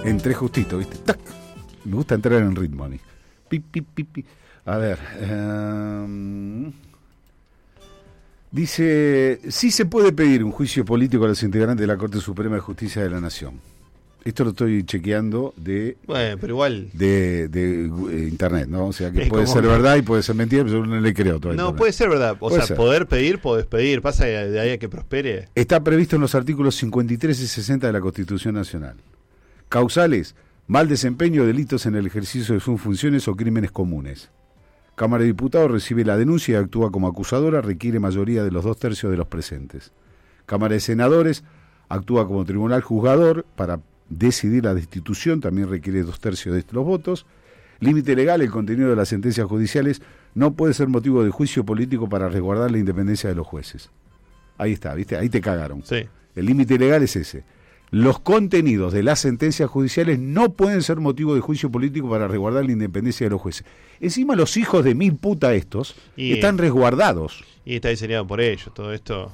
Entré justito, ¿viste? ¡Tac! Me gusta entrar en ritmo a mí. Pi, pi, pi, pi. A ver. Dice, sí se puede pedir un juicio político a los integrantes de la Corte Suprema de Justicia de la Nación. Esto lo estoy chequeando bueno, pero igual de internet, ¿no? O sea que puede ser verdad y puede ser mentira, pero yo no le creo todavía. No, puede ser verdad. O sea, poder pedir, podés pedir. Pasa de ahí a que prospere. Está previsto en los artículos 53 y 60 de la Constitución Nacional. Causales: mal desempeño, delitos en el ejercicio de sus funciones o crímenes comunes. Cámara de Diputados recibe la denuncia y actúa como acusadora, requiere mayoría de los 2/3 de los presentes. Cámara de Senadores actúa como tribunal juzgador para decidir la destitución, también requiere 2/3 de los votos. Límite legal: el contenido de las sentencias judiciales no puede ser motivo de juicio político para resguardar la independencia de los jueces. Ahí está, ¿viste? Ahí te cagaron. Sí. El límite legal es ese. Los contenidos de las sentencias judiciales no pueden ser motivo de juicio político para resguardar la independencia de los jueces. Encima los hijos de mil puta estos están resguardados. Y está diseñado por ellos, todo esto.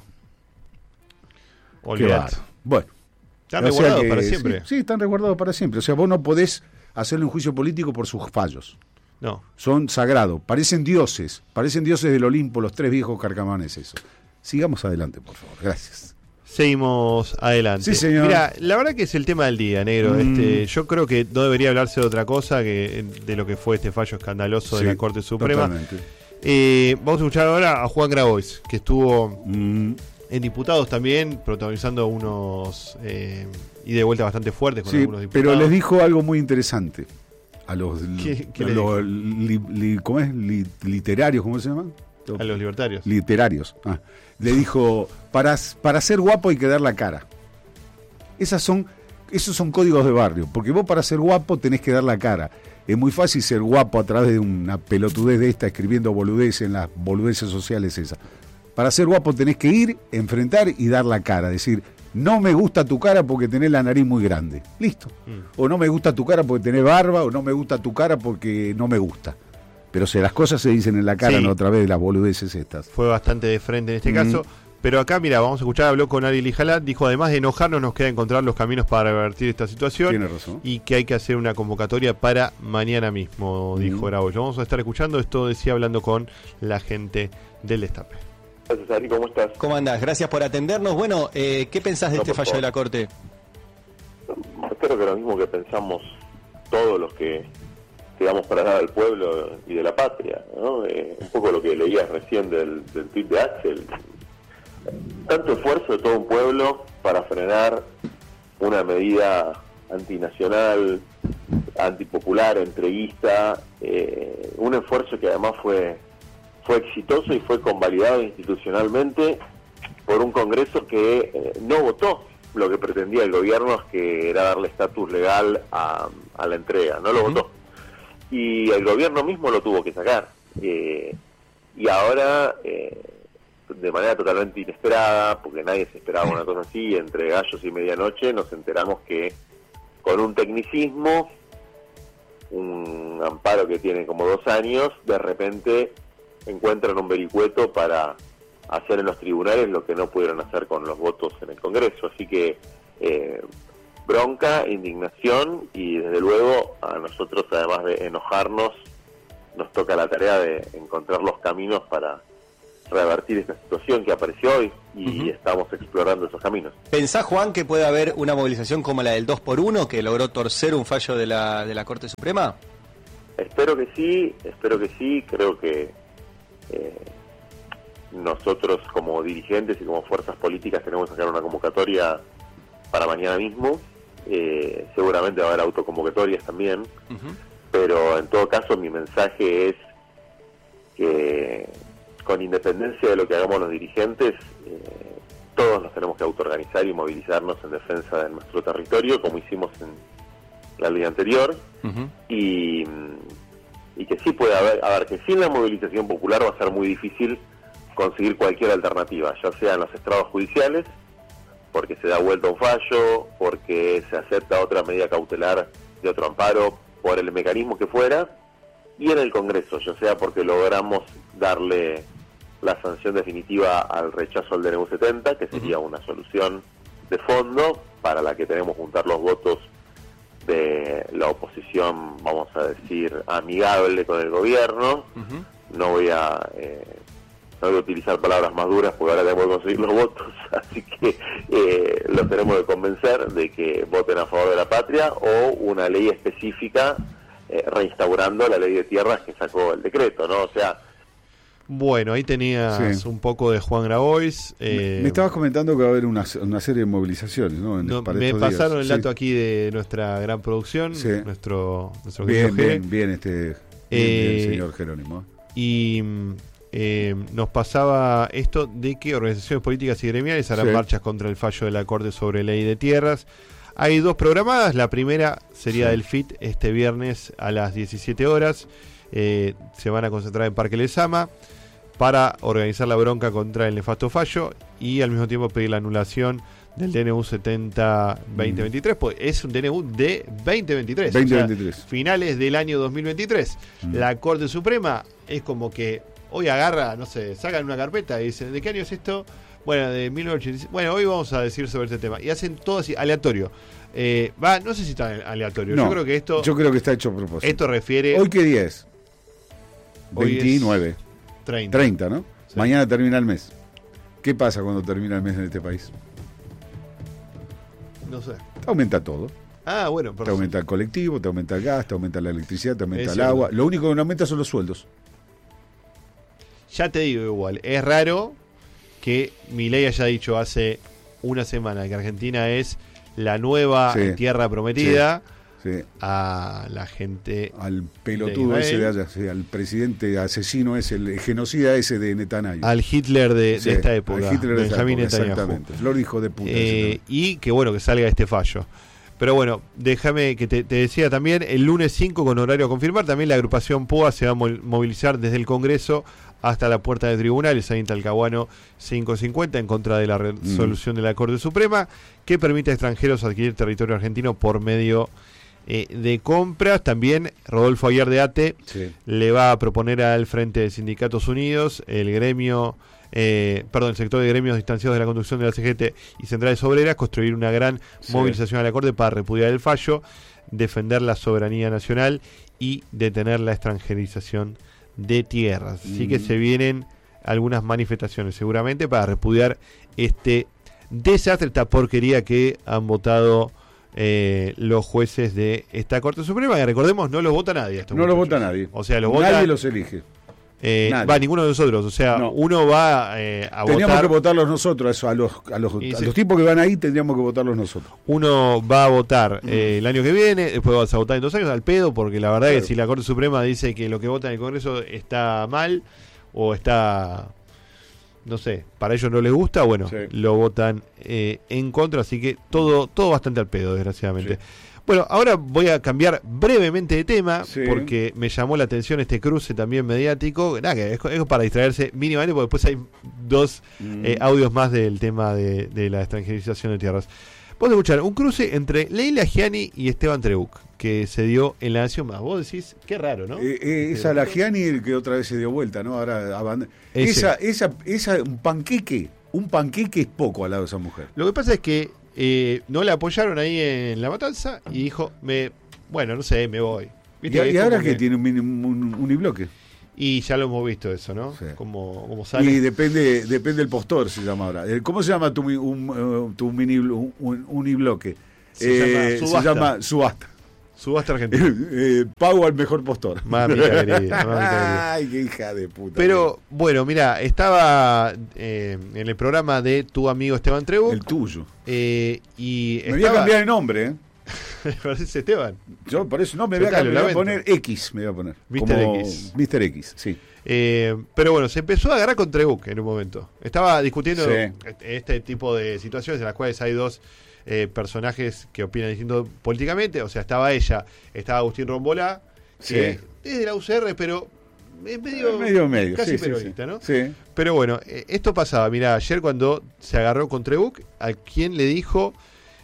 Olvidate. Bueno. Están resguardados para siempre. Sí, están resguardados para siempre. O sea, vos no podés hacerle un juicio político por sus fallos. No. Son sagrados. Parecen dioses del Olimpo, los tres viejos carcamanes, eso. Sigamos adelante, por favor. Gracias. Seguimos adelante. Sí, señor. Mira, la verdad que es el tema del día, negro. Yo creo que no debería hablarse de otra cosa que de lo que fue este fallo escandaloso de la Corte Suprema. Vamos a escuchar ahora a Juan Grabois, que estuvo en Diputados también, protagonizando unos y de vuelta bastante fuertes con algunos diputados. Pero les dijo algo muy interesante a los ¿cómo es? Literarios, ¿cómo se llama? A los libertarios. Literarios. Le dijo, para ser guapo hay que dar la cara. Esos son códigos de barrio, porque vos para ser guapo tenés que dar la cara. Es muy fácil ser guapo a través de una pelotudez de esta, escribiendo boludeces en las boludeces sociales esas. Para ser guapo tenés que ir, enfrentar y dar la cara. Decir, no me gusta tu cara porque tenés la nariz muy grande. Listo. O no me gusta tu cara porque tenés barba, o no me gusta tu cara porque no me gusta. Pero las cosas se dicen en la cara, no a través de las boludeces estas. Fue bastante de frente en este caso. Pero acá, mira, vamos a escuchar, habló con Ariel Ijala, dijo, además de enojarnos, nos queda encontrar los caminos para revertir esta situación. Tiene razón. Y que hay que hacer una convocatoria para mañana mismo, dijo Grabois. Lo vamos a estar escuchando, esto decía hablando con la gente del Destape. Gracias, Ari, ¿cómo estás? ¿Cómo andás? Gracias por atendernos. Bueno, ¿qué pensás de este fallo de la Corte? Espero que lo mismo que pensamos todos los que digamos para nada al pueblo y de la patria, ¿no? Un poco lo que leías recién del tuit de Axel. Tanto esfuerzo de todo un pueblo para frenar una medida antinacional, antipopular, entreguista, un esfuerzo que además fue exitoso y fue convalidado institucionalmente por un Congreso que no votó lo que pretendía el gobierno, que era darle estatus legal a la entrega, no lo votó. Y el gobierno mismo lo tuvo que sacar. Y ahora, de manera totalmente inesperada, porque nadie se esperaba una cosa así, entre gallos y medianoche nos enteramos que con un tecnicismo, un amparo que tiene como 2 años, de repente encuentran un vericueto para hacer en los tribunales lo que no pudieron hacer con los votos en el Congreso. Así que bronca, indignación, y desde luego a nosotros, además de enojarnos, nos toca la tarea de encontrar los caminos para revertir esta situación que apareció hoy y estamos explorando esos caminos. ¿Pensás, Juan, que puede haber una movilización como la del 2x1 que logró torcer un fallo de la Corte Suprema? Espero que sí, creo que nosotros como dirigentes y como fuerzas políticas tenemos que sacar una convocatoria para mañana mismo. Seguramente va a haber autoconvocatorias también, pero en todo caso mi mensaje es que con independencia de lo que hagamos los dirigentes, todos nos tenemos que autoorganizar y movilizarnos en defensa de nuestro territorio, como hicimos en la ley anterior, y que sí puede haber, que sin la movilización popular va a ser muy difícil conseguir cualquier alternativa, ya sea en los estrados judiciales, porque se da vuelta un fallo, porque se acepta otra medida cautelar de otro amparo, por el mecanismo que fuera, y en el Congreso, ya sea porque logramos darle la sanción definitiva al rechazo al DNU 70, que sería una solución de fondo para la que tenemos que juntar los votos de la oposición, vamos a decir, amigable con el gobierno. No voy a utilizar palabras más duras porque ahora tenemos que conseguir los votos, así que los tenemos que convencer de que voten a favor de la patria o una ley específica reinstaurando la ley de tierras que sacó el decreto, ¿no? O sea... Bueno, ahí tenías un poco de Juan Grabois. Me estabas comentando que va a haber una serie de movilizaciones, ¿no? Me pasaron el dato aquí de nuestra gran producción, nuestro bien, señor Jerónimo. Y nos pasaba esto de que organizaciones políticas y gremiales harán marchas contra el fallo de la Corte sobre ley de tierras. Hay 2 programadas. La primera sería del FIT este viernes a las 17 horas. Se van a concentrar en Parque Lezama para organizar la bronca contra el nefasto fallo y al mismo tiempo pedir la anulación del DNU 70-2023, pues es un DNU de 2023, o sea, finales del año 2023. La Corte Suprema es como que hoy agarra, no sé, sacan una carpeta y dicen, ¿de qué año es esto? Bueno, de 1986. Bueno, hoy vamos a decir sobre este tema. Y hacen todo así, aleatorio. No sé si está aleatorio. No, yo creo que está hecho a propósito. Esto refiere... ¿Hoy qué día es? Hoy 29. Es 30, ¿no? Sí. Mañana termina el mes. ¿Qué pasa cuando termina el mes en este país? No sé. Te aumenta todo. Ah, bueno. Te aumenta el colectivo, te aumenta el gas, te aumenta la electricidad, te aumenta el agua. Lo único que no aumenta son los sueldos. Ya te digo igual, es raro que Milei haya dicho hace una semana que Argentina es la nueva tierra prometida. Sí. A la gente, al pelotudo ese de allá, al presidente asesino ese, el genocida ese de Netanyahu, al Hitler de esta época, Benjamín Netanyahu, exactamente, flor hijo de puta, y que bueno que salga este fallo. Pero bueno, déjame que te decía también, el lunes 5 con horario a confirmar, también la agrupación PUA se va a movilizar desde el Congreso hasta la puerta de tribunales, ahí en Talcahuano 550, en contra de la resolución de la Corte Suprema que permite a extranjeros adquirir territorio argentino por medio de compras. También Rodolfo Aguiar de ATE le va a proponer al Frente de Sindicatos Unidos, el sector de gremios distanciados de la conducción de la CGT y centrales obreras, construir una gran movilización a la Corte para repudiar el fallo, defender la soberanía nacional y detener la extranjerización de tierras. Así que se vienen algunas manifestaciones seguramente para repudiar este desastre, esta porquería que han votado los jueces de esta Corte Suprema, que recordemos no los vota nadie. No los vota nadie. O sea, nadie los elige. Ninguno de nosotros. O sea, uno va a votar. Teníamos que votarlos nosotros. A los tipos que van ahí tendríamos que votarlos nosotros. Uno va a votar el año que viene, después vas a votar en 2 años al pedo, porque la verdad es que si la Corte Suprema dice que lo que vota en el Congreso está mal o está... no sé, para ellos no les gusta, bueno, lo votan en contra, así que todo bastante al pedo, desgraciadamente. Bueno, ahora voy a cambiar brevemente de tema, porque me llamó la atención este cruce también mediático, nada, que es para distraerse mínimamente, porque después hay 2 audios más del tema de la extranjerización de tierras. Vamos a escuchar un cruce entre Leila Gianni y Esteban Trebuch, que se dio en La Nación Más. Vos decís, qué raro, ¿no? Esa la Gianni el que otra vez se dio vuelta, ¿no? Ahora esa un panqueque es poco al lado de esa mujer. Lo que pasa es que no la apoyaron ahí en La Matanza y dijo, bueno, no sé, me voy. ¿Viste? ¿Y ahora que tiene un unibloque? Y ya lo hemos visto eso, ¿no? Sí. Como sale. Y depende del postor, se llama ahora. ¿Cómo se llama tu unibloque? Se llama subasta. Subasta argentina. Pago al mejor postor. Mamita querida. Ay, qué hija de puta. Pero, bueno, mira, estaba en el programa de tu amigo Esteban Trebuch. El tuyo. Me voy a cambiar el nombre, ¿Parece Esteban? Yo por eso no me voy a poner X, me voy a poner. Mr. X, sí. Pero bueno, se empezó a agarrar con Trebuch en un momento. Estaba discutiendo este tipo de situaciones en las cuales hay 2 personajes que opinan distinto políticamente. O sea, estaba ella, estaba Agustín Rombolá, que es de la UCR, pero es medio casi peronista, ¿no? Sí. Pero bueno, esto pasaba. Mirá, ayer cuando se agarró con Trebuch, a quien le dijo...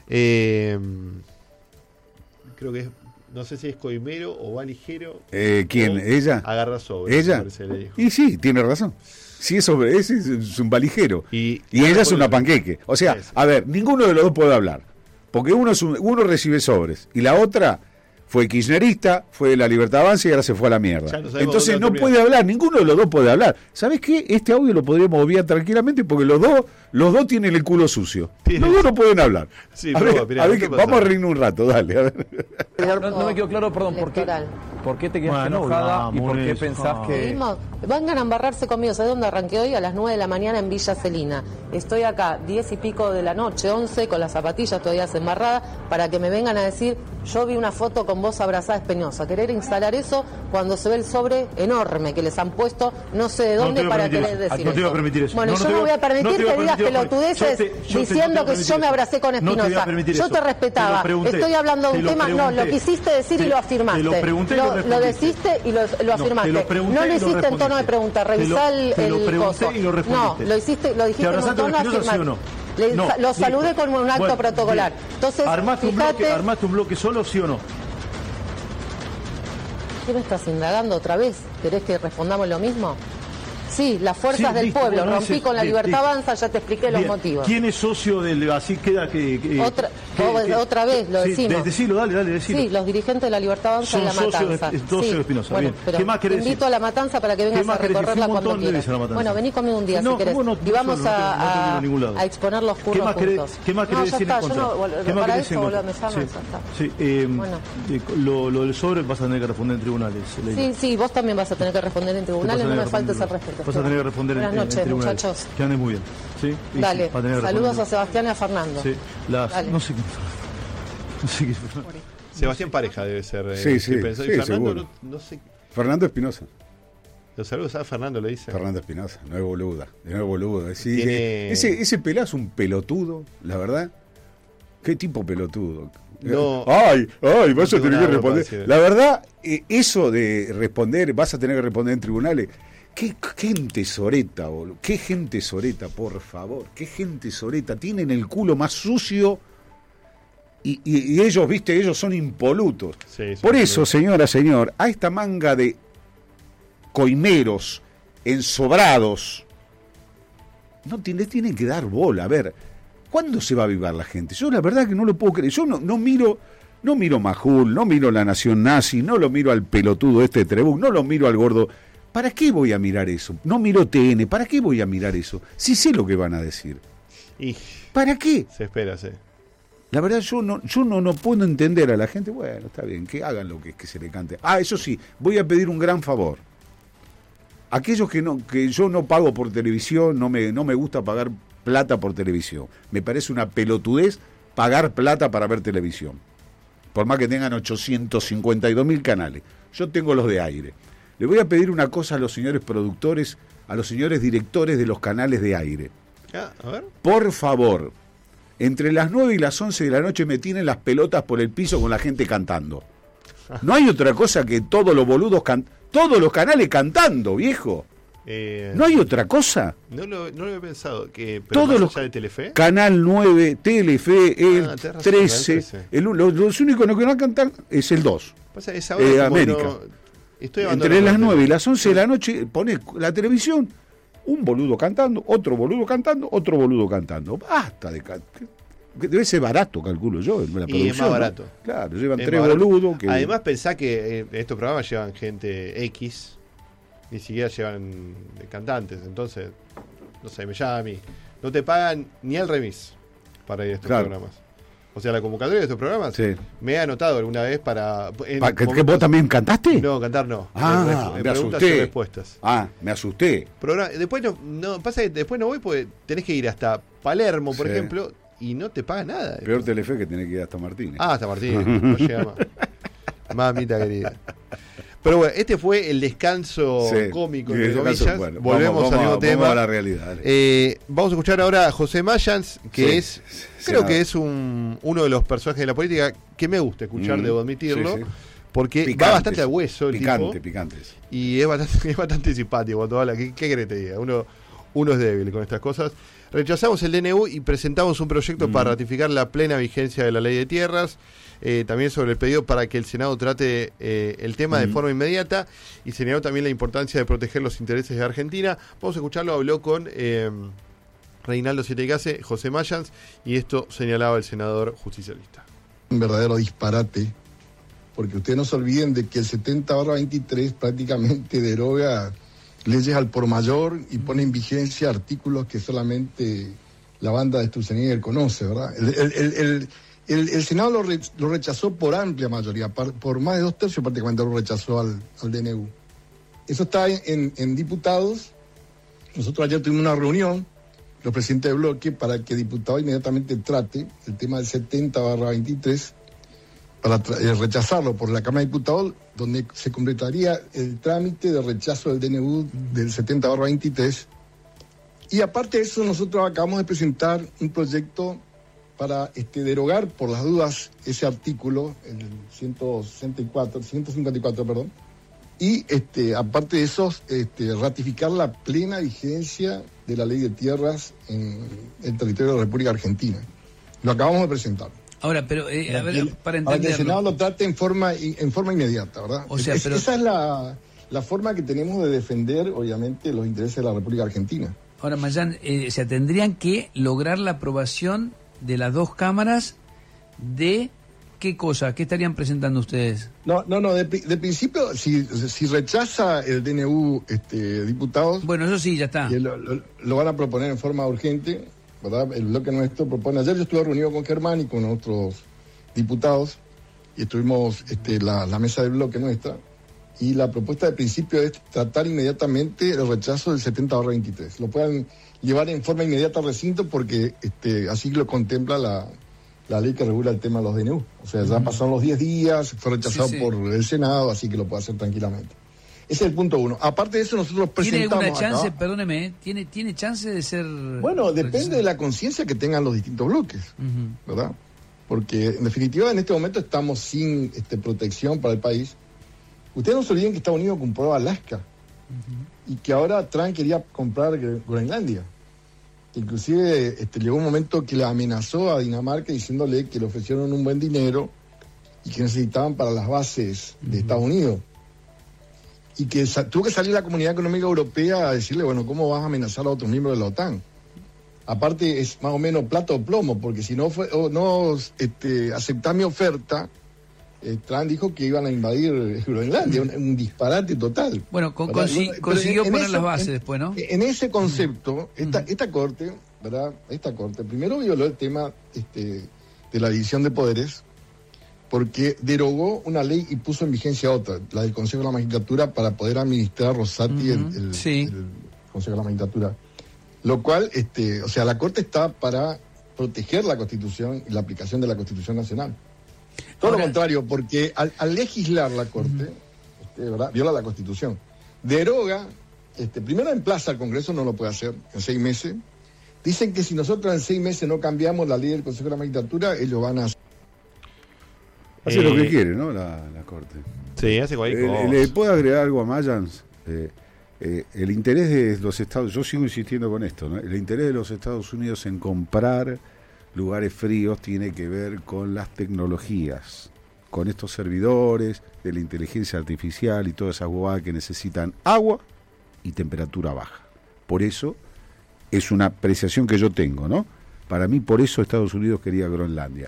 creo que es, no sé si es coimero o va ligero. ¿Quién? ¿Ella? Agarra sobre. ¿Ella? Parece, le dijo. Y sí, tiene razón. Sí, ese es un valijero. Y ella es una panqueque. O sea, a ver, ninguno de los dos puede hablar. Porque uno recibe sobres y la otra fue kirchnerista, fue la Libertad Avanza y ahora se fue a la mierda. Entonces no puede hablar, ninguno de los dos puede hablar. ¿Sabes qué? Este audio lo podríamos obviar tranquilamente porque los dos tienen el culo sucio. Los dos no pueden hablar. Sí, vamos a reírnos un rato, dale. A ver. No me quedó claro, perdón, ¿por qué te quedaste enojada y por qué pensás que...? Vengan a embarrarse conmigo. ¿Sabes dónde arranqué hoy? A las 9 de la mañana en Villa Celina. Estoy acá 10 y pico de la noche, 11, con las zapatillas todavía embarradas, para que me vengan a decir, yo vi una foto con vos abrazada Espeñosa. Querer instalar eso cuando se ve el sobre enorme que les han puesto, no sé de dónde, para que les decir no te voy a permitir eso. Bueno, yo no voy a permitir que digas pelotudeces diciendo que yo me abracé con Espinosa. Yo te respetaba. Estoy hablando de un tema. No, lo quisiste decir y lo afirmaste. Lo deciste y lo afirmaste. No lo hiciste en tono de pregunta. Revisá el coso. No, lo dijiste en un tono afirmativo. Lo saludé con un acto protocolar. Entonces, ¿Armaste un bloque solo, sí o no? ¿Qué me estás indagando otra vez? ¿Querés que respondamos lo mismo? Sí, las fuerzas del pueblo. Rompí con la Libertad Avanza, ya te expliqué los motivos. ¿Quién es socio del... Así queda que... Otra vez, lo decimos. Decilo, dale, decilo. Sí, los dirigentes de la Libertad Avanza en La Matanza. Socios de Espinosa, bueno, bien. ¿Qué más querés decir? Te invito a La Matanza para que vengas a recorrerla cuando quieras. Bueno, vení conmigo un día si querés. Y vamos a exponer los curros juntos. ¿Qué más querés decir en contra? Para eso, boludo, me llamas, ya está. Sí, lo del sobre vas a tener que responder en tribunales. Sí, vos también vas a tener que responder en tribunales, no me faltes el respeto. Vas a tener que responder en tribunales. Buenas noches, muchachos. Que andes muy bien. ¿Sí? Dale, saludos a Sebastián y a Fernando. Sí, no sé qué. Sebastián Pareja debe ser. Sí, Fernando, seguro. no sé. Fernando Espinosa. Los saludos a Fernando, le dice. Fernando Espinosa, no es boludo. Sí, ese pelá es un pelotudo, la verdad. ¿Qué tipo pelotudo? No. Ay, vas a tener que responder. La verdad, eso de responder, vas a tener que responder en tribunales. Qué gente soreta, boludo. Qué gente soreta, por favor. Qué gente soreta. Tienen el culo más sucio y ellos, viste, ellos son impolutos. Sí, por eso, señor, a esta manga de coimeros, ensobrados, le tienen que dar bola. A ver, ¿cuándo se va a avivar la gente? Yo la verdad que no lo puedo creer. Yo no miro Majul, no miro La Nación Nazi, no lo miro al pelotudo este de Trebuch, no lo miro al gordo. ¿Para qué voy a mirar eso? No miro TN, ¿para qué voy a mirar eso? Si sé lo que van a decir. ¿Para qué? Se espera, sí. La verdad, yo no puedo entender a la gente. Bueno, está bien, que hagan lo que se le cante. Eso sí, voy a pedir un gran favor. Aquellos que yo no pago por televisión, no me gusta pagar plata por televisión. Me parece una pelotudez pagar plata para ver televisión. Por más que tengan 852.000 canales. Yo tengo los de aire. Le voy a pedir una cosa a los señores productores, a los señores directores de los canales de aire. A ver. Por favor, entre las 9 y las 11 de la noche me tienen las pelotas por el piso con la gente cantando. No hay otra cosa que todos los boludos todos los canales cantando, viejo. ¿No hay otra cosa? No lo he pensado. Pero todos los de Telefe. Canal 9, Telefe, el 13. Los únicos que no cantan es el 2. Pasa, esa hora América. Entre las 9 y las 11 de la noche pone la televisión, un boludo cantando, otro boludo cantando, otro boludo cantando. Basta de cantar. Debe ser barato, calculo yo, en la producción. Y es más barato. ¿No? Claro, llevan 3 boludos. Además, pensá que estos programas llevan gente X, ni siquiera llevan cantantes. Entonces, no sé, me llama a mí. No te pagan ni el remis para ir a estos programas. O sea, la convocatoria de estos programas me he anotado alguna vez para... ¿Que vos también cantaste? No, cantar no. Me asusté. Respuestas. Me asusté. Después pasa que después no voy porque tenés que ir hasta Palermo, por ejemplo, y no te paga nada. Peor Telefe que tenés que ir hasta Martínez. Hasta Martínez. No llega más. Mamita querida. Pero bueno, este fue el descanso cómico de comillas. Bueno, volvemos al mismo tema. Vamos a la realidad. Vamos a escuchar ahora a José Mayans, que creo que es uno de los personajes de la política que me gusta escuchar, debo admitirlo. Porque picantes, va bastante al hueso el tipo. Picantes. Y es bastante simpático cuando habla. ¿Qué querés te diga? Uno es débil con estas cosas. Rechazamos el DNU y presentamos un proyecto para ratificar la plena vigencia de la ley de tierras. También sobre el pedido para que el Senado trate el tema de forma inmediata, y señaló también la importancia de proteger los intereses de Argentina. Vamos a escucharlo. Habló con Reinaldo Sietecase, José Mayans, y esto señalaba el senador justicialista. Un verdadero disparate, porque ustedes no se olviden de que el 70/23 prácticamente deroga leyes al por mayor y pone en vigencia artículos que solamente la banda de Sturzenegger conoce, ¿verdad? El Senado lo rechazó por amplia mayoría, por más de 2/3 prácticamente lo rechazó al DNU. Eso está en diputados. Nosotros ayer tuvimos una reunión, los presidentes de bloque, para que el diputado inmediatamente trate el tema del 70/23 para rechazarlo por la Cámara de Diputados, donde se completaría el trámite de rechazo del DNU del 70/23. Y aparte de eso, nosotros acabamos de presentar un proyecto para derogar por las dudas ese artículo, el 154, perdón, y aparte de eso, ratificar la plena vigencia de la ley de tierras en el territorio de la República Argentina. Lo acabamos de presentar. Ahora, pero, a ver, para entenderlo. Para que el Senado lo trate en forma inmediata, ¿verdad? O sea, pero... Esa es la forma que tenemos de defender, obviamente, los intereses de la República Argentina. Ahora, Mayán, o sea, tendrían que lograr la aprobación de las dos cámaras de... ¿Qué cosa? ¿Qué estarían presentando ustedes? No, de principio, si rechaza el DNU diputados... Bueno, eso sí, ya está. Lo van a proponer en forma urgente, ¿verdad? El bloque nuestro propone... Ayer yo estuve reunido con Germán y con otros diputados, y estuvimos la mesa del bloque nuestra, y la propuesta de principio es tratar inmediatamente el rechazo del 70/23. Lo puedan llevar en forma inmediata al recinto porque así lo contempla la ley que regula el tema de los DNU. O sea, ya pasaron los 10 días, fue rechazado por el Senado, así que lo puede hacer tranquilamente. Ese es el punto 1. Aparte de eso, nosotros presentamos... ¿Tiene alguna chance, perdóneme, ¿tiene chance de ser...? Bueno, depende de la conciencia que tengan los distintos bloques, ¿verdad? Porque, en definitiva, en este momento estamos sin protección para el país. Ustedes no se olviden que Estados Unidos compró Alaska y que ahora Trump quería comprar Groenlandia. Inclusive llegó un momento que le amenazó a Dinamarca diciéndole que le ofrecieron un buen dinero y que necesitaban para las bases de Estados Unidos. Y que tuvo que salir la Comunidad Económica Europea a decirle, bueno, ¿cómo vas a amenazar a otros miembros de la OTAN? Aparte es más o menos plata o plomo, porque si no aceptás mi oferta, Trump dijo que iban a invadir Groenlandia, un disparate total. Bueno, consiguió poner las bases después, ¿no? En ese concepto, esta Corte, ¿verdad? Esta Corte primero violó el tema de la división de poderes, porque derogó una ley y puso en vigencia otra, la del Consejo de la Magistratura, para poder administrar Rosati el Consejo de la Magistratura. Lo cual, o sea, la Corte está para proteger la Constitución y la aplicación de la Constitución Nacional. Todo lo contrario, porque al legislar la Corte, ¿verdad? Viola la Constitución. Deroga, primero emplaza al Congreso, no lo puede hacer en 6 meses. Dicen que si nosotros en 6 meses no cambiamos la ley del Consejo de la Magistratura, ellos van a hacer... Hace lo que quiere, ¿no? La Corte. Sí, hace cualquier cosa. ¿Le puedo agregar algo a Mayans? El interés de los Estados... Yo sigo insistiendo con esto, ¿no? El interés de los Estados Unidos en comprar lugares fríos tiene que ver con las tecnologías, con estos servidores de la inteligencia artificial y todas esas bobadas que necesitan agua y temperatura baja. Por eso es una apreciación que yo tengo, ¿no? Para mí, por eso Estados Unidos quería Groenlandia.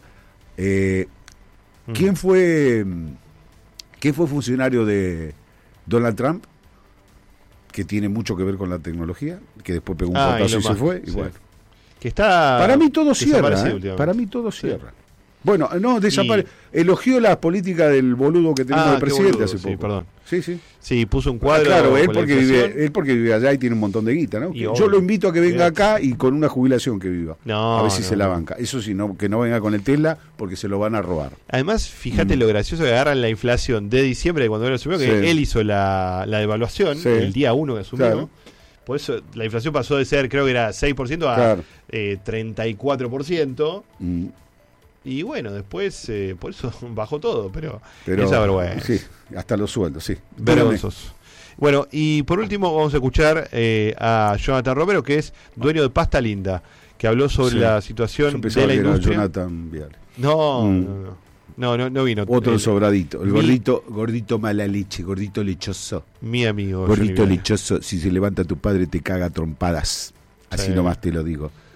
¿Quién fue funcionario de Donald Trump? Que tiene mucho que ver con la tecnología, que después pegó un portazo y se fue, y bueno. Que está para mí todo cierra, para mí todo cierra. Bueno, no, elogió la política del boludo que tenemos el presidente hace poco. Perdón. Sí. Sí, puso un cuadro. Claro, él porque vive allá y tiene un montón de guita, ¿no? Yo lo invito a que venga acá y con una jubilación que viva. A ver si se la banca. Eso sí, que no venga con el Tesla porque se lo van a robar. Además, fíjate lo gracioso que agarran la inflación de diciembre, cuando él asumió, que él hizo la devaluación el día 1 que asumió. Claro. Por eso la inflación pasó de ser, creo que era 6% a 34%. Y bueno, después por eso bajó todo, pero esa vergüenza. Sí, hasta los sueldos, sí. Vergonzoso. Bueno, y por último vamos a escuchar a Jonathan Romero, que es dueño de Pasta Linda, que habló sobre la situación de la industria. Jonathan Viale. No vino. Otro sobradito, el gordito mala leche, gordito lechoso. Mi amigo. Gordito lechoso, si se levanta tu padre te caga trompadas. Así nomás te lo digo.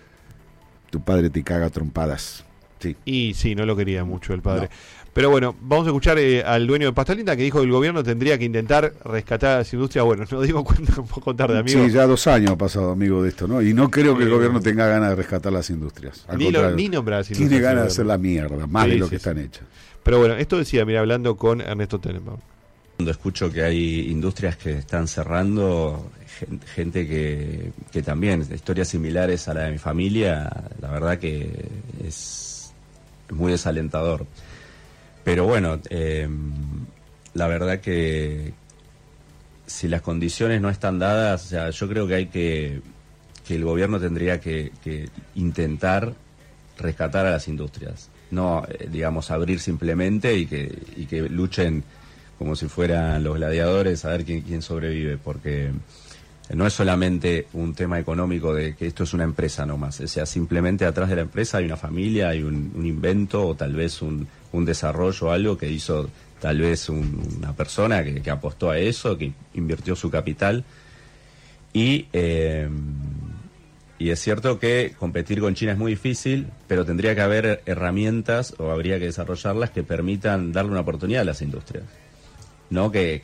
tu padre te caga trompadas. Sí. Y sí, no lo quería mucho el padre. No. Pero bueno, vamos a escuchar al dueño de Pastalinda que dijo que el gobierno tendría que intentar rescatar a las industrias. Bueno, nos dimos cuenta un poco tarde, amigo. Sí, ya 2 años ha pasado, amigo, de esto, ¿no? Y no creo que el gobierno tenga ganas de rescatar las industrias. Ni nombrar las industrias. Tiene ganas de hacer la mierda, más de lo que están hechas. Pero bueno, esto decía, mira, hablando con Ernesto Tenenbaum. Cuando escucho que hay industrias que están cerrando, gente que también, historias similares a la de mi familia, la verdad que es muy desalentador. Pero bueno, la verdad que si las condiciones no están dadas, o sea, yo creo que el gobierno tendría que intentar rescatar a las industrias, no, digamos, abrir simplemente y que luchen como si fueran los gladiadores a ver quién sobrevive, porque no es solamente un tema económico de que esto es una empresa nomás, o sea, simplemente atrás de la empresa hay una familia, hay un invento o tal vez un desarrollo, algo que hizo tal vez una persona que apostó a eso, que invirtió su capital y es cierto que competir con China es muy difícil, pero tendría que haber herramientas o habría que desarrollarlas que permitan darle una oportunidad a las industrias, no que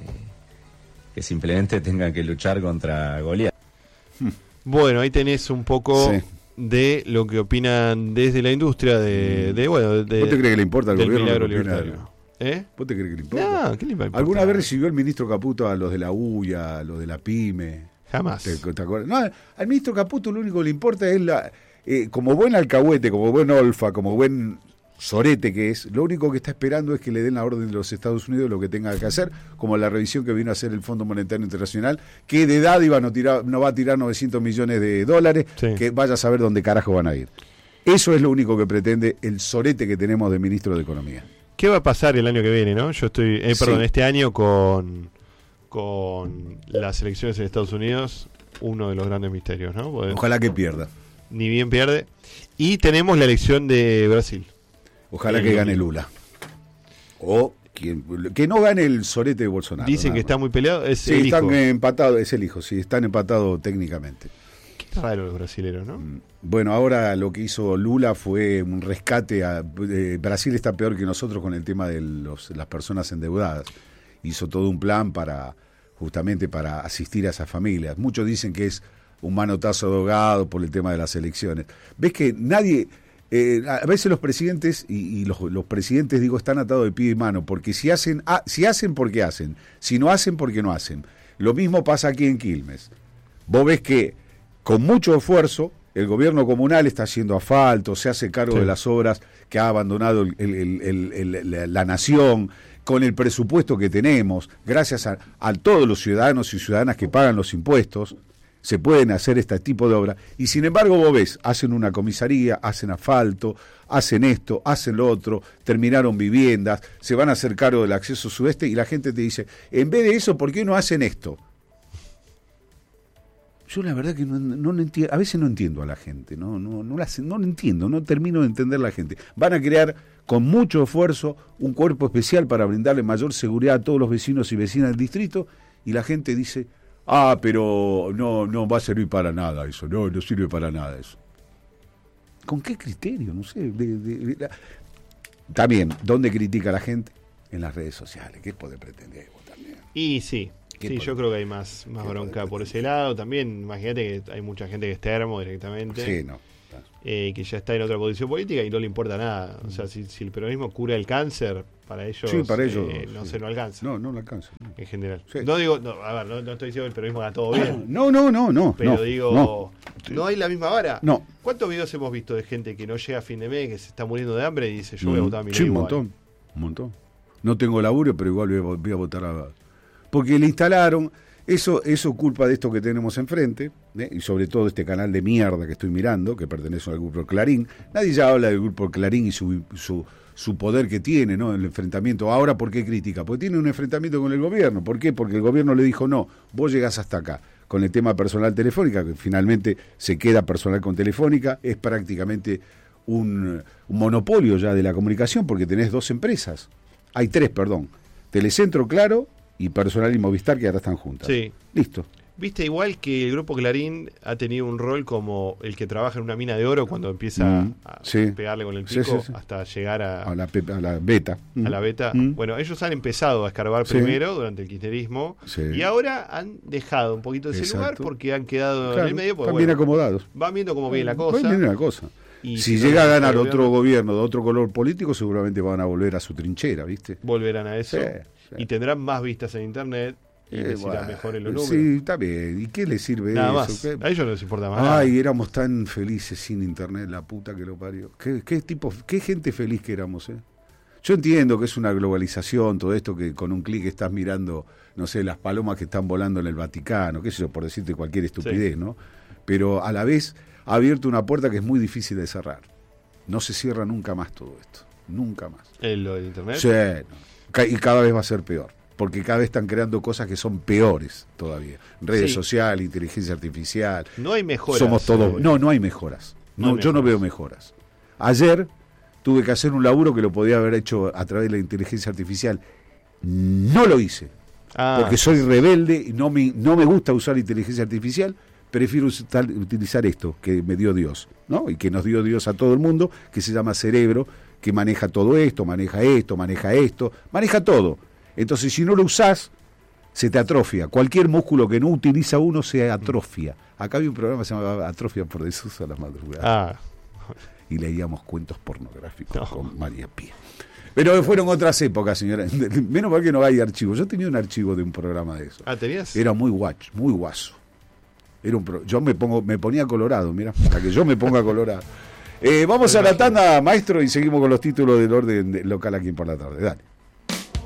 simplemente tengan que luchar contra Goliat. Bueno, ahí tenés un poco de lo que opinan desde la industria ¿Vos te crees que le importa al gobierno? Milagro libertario. ¿Vos te crees que le importa? No, ¿qué le importa? ¿Alguna vez recibió el ministro Caputo a los de la UIA, a los de la PYME? Jamás. ¿Te acuerdas? No, al ministro Caputo lo único que le importa es como buen alcahuete, como buen olfa, como buen sorete que es, lo único que está esperando es que le den la orden de los Estados Unidos lo que tenga que hacer, como la revisión que vino a hacer el Fondo Monetario Internacional, que de dádiva no va a tirar 900 millones de dólares, que vaya a saber dónde carajo van a ir. Eso es lo único que pretende el sorete que tenemos de ministro de Economía. ¿Qué va a pasar el año que viene, no? Yo estoy, este año con las elecciones en Estados Unidos, uno de los grandes misterios, ¿no? Ojalá que pierda. Ni bien pierde. Y tenemos la elección de Brasil. Ojalá que gane Lula. O que no gane el sorete de Bolsonaro. Dicen que está muy peleado. Es sí, están empatados, es el hijo, sí, están empatados técnicamente. Qué raro los brasileños, ¿no? Bueno, ahora lo que hizo Lula fue un rescate. Brasil está peor que nosotros con el tema de las personas endeudadas. Hizo todo un plan justamente para asistir a esas familias. Muchos dicen que es un manotazo de ahogado por el tema de las elecciones. ¿Ves que nadie... a veces los presidentes, y los presidentes, digo, están atados de pie y mano, porque si hacen, porque hacen, si no hacen, porque no hacen. Lo mismo pasa aquí en Quilmes. Vos ves que con mucho esfuerzo el gobierno comunal está haciendo asfalto, se hace cargo de las obras que ha abandonado la nación, con el presupuesto que tenemos, gracias a todos los ciudadanos y ciudadanas que pagan los impuestos, se pueden hacer este tipo de obras, y sin embargo vos ves, hacen una comisaría, hacen asfalto, hacen esto, hacen lo otro, terminaron viviendas, se van a hacer cargo del acceso sudeste, y la gente te dice, en vez de eso, ¿por qué no hacen esto? Yo la verdad que no entiendo, a veces no entiendo a la gente, no lo entiendo, no termino de entender a la gente. Van a crear con mucho esfuerzo un cuerpo especial para brindarle mayor seguridad a todos los vecinos y vecinas del distrito, y la gente dice, pero no va a servir para nada eso, no sirve para nada eso. ¿Con qué criterio? No sé. También, ¿dónde critica la gente? En las redes sociales. ¿Qué puede pretender vos también? Y sí, yo creo que hay más bronca por ese lado. También, imagínate que hay mucha gente que es termo directamente. Sí, no. Que ya está en otra posición política y no le importa nada. O sea, si el peronismo cura el cáncer, para ellos, no alcanza. No alcanza. En general. Sí. No digo, no estoy diciendo que el peronismo haga todo bien. No. Pero digo, no hay la misma vara. No. ¿Cuántos videos hemos visto de gente que no llega a fin de mes, que se está muriendo de hambre y dice, yo voy a votar a mi ley? Sí, un montón. No tengo laburo, pero igual voy a votar porque le instalaron... Eso culpa de esto que tenemos enfrente, y sobre todo este canal de mierda que estoy mirando, que pertenece al Grupo Clarín. Nadie ya habla del Grupo Clarín y su poder que tiene, ¿no? El enfrentamiento. Ahora, ¿por qué critica? Porque tiene un enfrentamiento con el gobierno. ¿Por qué? Porque el gobierno le dijo, no, vos llegás hasta acá. Con el tema personal telefónica, que finalmente se queda personal con Telefónica, es prácticamente un monopolio ya de la comunicación, porque tenés 2 empresas. Hay 3, perdón. Telecentro, Claro, y Personal y Movistar, que ahora están juntas. Sí. Listo. Viste, igual que el Grupo Clarín ha tenido un rol como el que trabaja en una mina de oro cuando empieza a pegarle con el pico hasta llegar a la beta. A la beta. Bueno, ellos han empezado a escarbar primero durante el kirchnerismo y ahora han dejado un poquito de ese lugar porque han quedado en el medio. Están bien acomodados. Van viendo cómo viene la cosa. Y si llega a ganar otro gobierno de otro color político, seguramente van a volver a su trinchera, ¿viste? Volverán a eso. Y tendrán más vistas en internet. Y les irá mejor en los números. Sí, está bien. ¿Y qué les sirve nada eso? Más. A ellos no les importa más nada. Ay, éramos tan felices sin internet, la puta que lo parió. Qué gente feliz que éramos, ¿eh? Yo entiendo que es una globalización, todo esto que con un clic estás mirando, no sé, las palomas que están volando en el Vaticano, qué sé yo, por decirte cualquier estupidez, ¿no? Pero a la vez ha abierto una puerta que es muy difícil de cerrar. No se cierra nunca más todo esto. Nunca más. ¿Lo del internet? Sí. Y cada vez va a ser peor. Porque cada vez están creando cosas que son peores todavía. Redes sociales, inteligencia artificial. No hay mejoras. Somos todos. No hay mejoras. Yo no veo mejoras. Ayer tuve que hacer un laburo que lo podía haber hecho a través de la inteligencia artificial. No lo hice. Porque soy rebelde y no me gusta usar inteligencia artificial. Prefiero utilizar esto que me dio Dios, ¿no? Y que nos dio Dios a todo el mundo, que se llama cerebro, que maneja todo esto, maneja todo. Entonces, si no lo usás, se te atrofia. Cualquier músculo que no utiliza uno se atrofia. Acá había un programa que se llamaba Atrofia por desuso a la madrugada. Y leíamos cuentos pornográficos con María Pía. Pero fueron otras épocas, señora. Menos mal que no hay archivo. Yo tenía un archivo de un programa de eso. ¿Tenías? Era muy guaso. Yo me ponía colorado, mira, para que yo me ponga colorado. Vamos a la tanda, maestro, y seguimos con los títulos del orden local aquí en Por la Tarde. Dale.